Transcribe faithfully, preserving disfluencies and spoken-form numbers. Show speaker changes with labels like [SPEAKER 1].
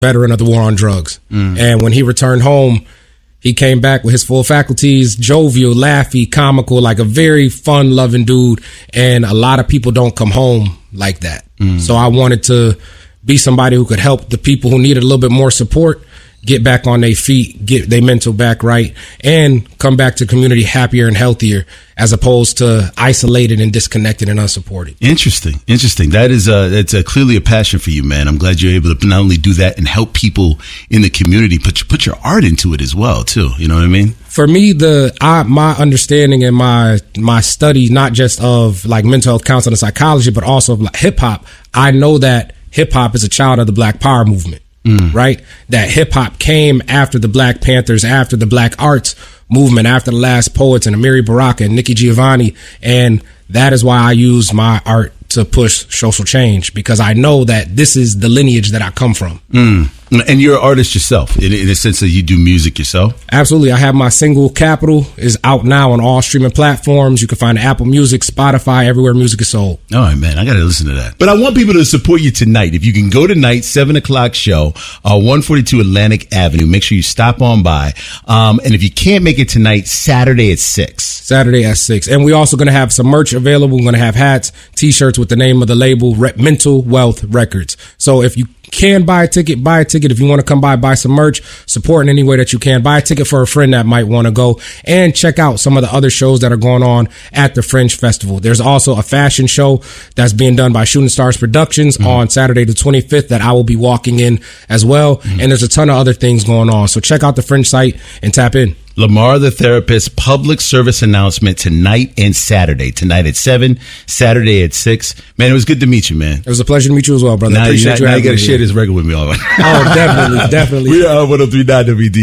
[SPEAKER 1] veteran of the war on drugs. Mm. And when he returned home, he came back with his full faculties, jovial, laughy, comical, like a very fun, loving dude. And a lot of people don't come home like that. Mm. So I wanted to be somebody who could help the people who needed a little bit more support get back on their feet, get their mental back right, and come back to community happier and healthier, as opposed to isolated and disconnected and unsupported.
[SPEAKER 2] Interesting. Interesting. That is a, it's a, clearly a passion for you, man. I'm glad you're able to not only do that and help people in the community, but you put your art into it as well, too. You know what I mean?
[SPEAKER 1] For me, the I, my understanding and my my study, not just of like mental health counseling and psychology, but also of like hip hop, I know that hip hop is a child of the Black Power movement. Mm. Right? That hip hop came after the Black Panthers, after the Black Arts movement, after the Last Poets and Amiri Baraka and Nikki Giovanni. And that is why I use my art to push social change, because I know that this is the lineage that I come from.
[SPEAKER 2] Mm. And you're an artist yourself, in, in a sense that you do music yourself?
[SPEAKER 1] Absolutely. I have my single, Capital, is out now on all streaming platforms. You can find Apple Music, Spotify, everywhere music is sold.
[SPEAKER 2] All right, man. I got to listen to that. But I want people to support you tonight. If you can go tonight, seven o'clock show, uh, one forty-two Atlantic Avenue. Make sure you stop on by. Um, and if you can't make it tonight, Saturday at six.
[SPEAKER 1] Saturday at six. And we're also going to have some merch available. We're going to have hats, T-shirts with the name of the label, Re- Mental Wealth Records. So if you can buy a ticket, buy a ticket. If you want to come by, buy some merch, support in any way that you can. Buy a ticket for a friend that might want to go, and check out some of the other shows that are going on at the Fringe Festival. There's also a fashion show that's being done by Shooting Stars Productions mm-hmm. on Saturday the twenty-fifth that I will be walking in as well. Mm-hmm. And there's a ton of other things going on. So check out the Fringe site and tap in.
[SPEAKER 2] Lamar the Therapist public service announcement tonight and Saturday. Tonight at seven, Saturday at six. Man, it was good to meet you, man.
[SPEAKER 1] It was a pleasure to meet you as well, brother.
[SPEAKER 2] Now,
[SPEAKER 1] Appreciate
[SPEAKER 2] now,
[SPEAKER 1] you
[SPEAKER 2] now
[SPEAKER 1] having
[SPEAKER 2] you got to
[SPEAKER 1] me
[SPEAKER 2] share this record with me all right.
[SPEAKER 1] Oh, definitely, definitely.
[SPEAKER 2] We are one oh three point nine W D.